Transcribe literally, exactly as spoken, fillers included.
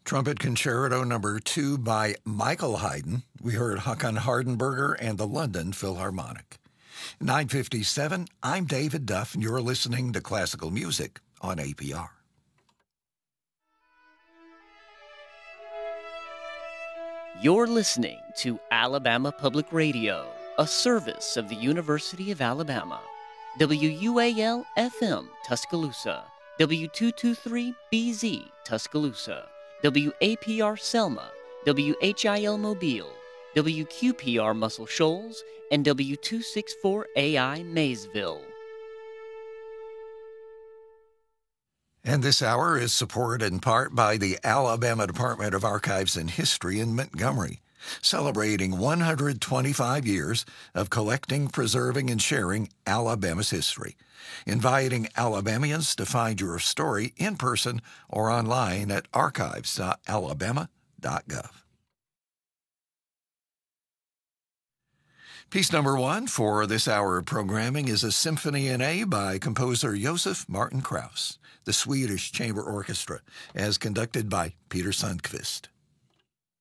Trumpet Concerto Number two by Michael Haydn. We heard Håkan Hardenberger and the London Philharmonic. nine fifty-seven, I'm David Duff, and you're listening to Classical Music on A P R. You're listening to Alabama Public Radio, a service of the University of Alabama. W U A L F M, Tuscaloosa. W two twenty-three B Z, Tuscaloosa. W A P R Selma, W H I L Mobile, W Q P R Muscle Shoals, and W two sixty-four A I Maysville. And this hour is supported in part by the Alabama Department of Archives and History in Montgomery, celebrating one hundred twenty-five years of collecting, preserving, and sharing Alabama's history, inviting Alabamians to find your story in person or online at archives dot alabama dot gov. Piece number one for this hour of programming is a Symphony in A by composer Josef Martin Krauss, the Swedish Chamber Orchestra, as conducted by Peter Sundqvist.